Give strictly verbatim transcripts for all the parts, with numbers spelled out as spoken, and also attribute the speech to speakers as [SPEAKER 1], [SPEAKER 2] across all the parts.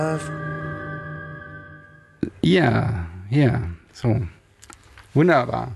[SPEAKER 1] Ja, ja, so. Wunderbar.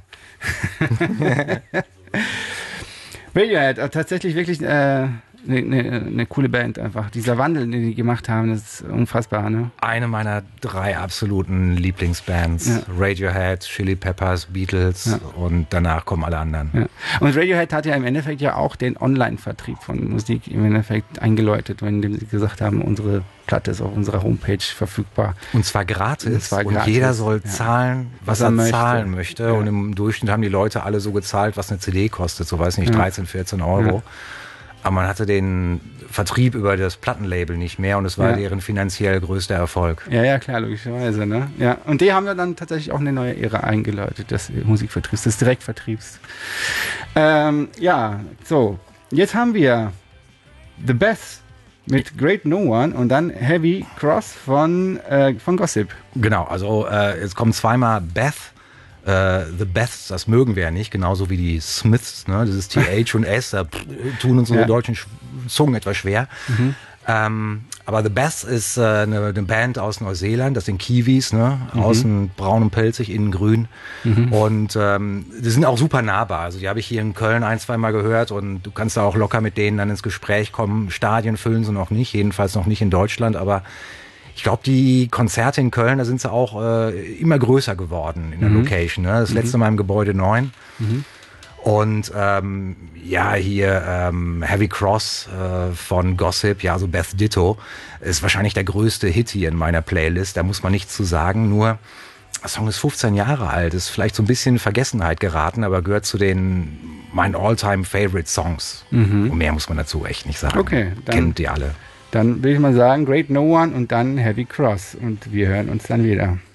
[SPEAKER 1] Radiohead, äh, tatsächlich wirklich eine äh, ne, ne, ne coole Band einfach. Dieser Wandel, den die gemacht haben, das ist unfassbar, ne?
[SPEAKER 2] Eine meiner drei absoluten Lieblingsbands. Ja. Radiohead, Chili Peppers, Beatles ja. und danach kommen alle anderen.
[SPEAKER 1] Ja. Und Radiohead hat ja im Endeffekt ja auch den Online-Vertrieb von Musik im Endeffekt eingeläutet, indem sie gesagt haben, unsere Platte ist auf unserer Homepage verfügbar.
[SPEAKER 2] Und zwar gratis. Und, zwar gratis. Und jeder soll ja. zahlen, was, was er, er möchte. zahlen möchte. Ja. Und im Durchschnitt haben die Leute alle so gezahlt, was eine C D kostet. So weiß nicht, ja. dreizehn, vierzehn Euro. Ja. Aber man hatte den Vertrieb über das Plattenlabel nicht mehr und es war ja. deren finanziell größter Erfolg.
[SPEAKER 1] Ja, ja, klar, logischerweise. Ne? Ja. Und die haben wir dann tatsächlich auch eine neue Ära eingeläutet, des Musikvertriebs, des Direktvertriebs. Ähm, ja, so, jetzt haben wir The Best mit Great No One und dann Heavy Cross von, äh, von Gossip.
[SPEAKER 2] Genau, also äh, es kommen zweimal Beth. Uh, The Beths, das mögen wir ja nicht, genauso wie die Smiths, ne? Das ist T H und S, da tun uns unsere ja. deutschen Zungen etwas schwer. Mhm. Ähm, aber The Beths ist äh, eine, eine Band aus Neuseeland, das sind Kiwis, ne? Mhm. Außen braun und pelzig, innen grün. Mhm. Und ähm, die sind auch super nahbar. Also die habe ich hier in Köln ein, zwei Mal gehört und du kannst da auch locker mit denen dann ins Gespräch kommen. Stadien füllen sie noch nicht, jedenfalls noch nicht in Deutschland, aber ich glaube, die Konzerte in Köln, da sind sie auch äh, immer größer geworden in der mhm. Location. Ne? Das mhm. letzte Mal im Gebäude neun. Mhm. Und ähm, ja, hier ähm, Heavy Cross äh, von Gossip, ja, so Beth Ditto, ist wahrscheinlich der größte Hit hier in meiner Playlist. Da muss man nichts zu sagen. Nur, der Song ist fünfzehn Jahre alt, ist vielleicht so ein bisschen in Vergessenheit geraten, aber gehört zu den meinen All-Time-Favorite-Songs. Mhm. Und mehr muss man dazu echt nicht sagen.
[SPEAKER 1] Okay, dann
[SPEAKER 2] kennt ihr alle.
[SPEAKER 1] Dann will ich mal sagen, Great No One und dann Heavy Cross. Und wir hören uns dann wieder.